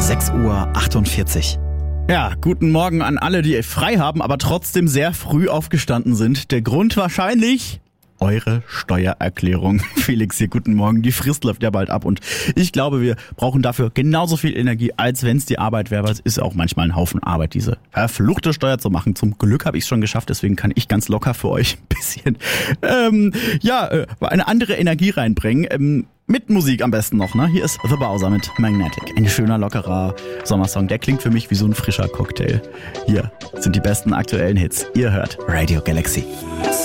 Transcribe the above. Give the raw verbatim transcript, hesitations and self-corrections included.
sechs Uhr achtundvierzig. Ja, guten Morgen an alle, die frei haben, aber trotzdem sehr früh aufgestanden sind. Der Grund wahrscheinlich eure Steuererklärung. Felix hier, guten Morgen. Die Frist läuft ja bald ab und ich glaube, wir brauchen dafür genauso viel Energie, als wenn es die Arbeit wäre. Es ist auch manchmal ein Haufen Arbeit, diese verfluchte Steuer zu machen. Zum Glück habe ich es schon geschafft, deswegen kann ich ganz locker für euch ein bisschen ähm, ja eine andere Energie reinbringen. Ähm, Mit Musik am besten noch, ne? Hier ist The Bowser mit Magnetic. Ein schöner, lockerer Sommersong. Der klingt für mich wie so ein frischer Cocktail. Hier sind die besten aktuellen Hits. Ihr hört Radio Galaxy.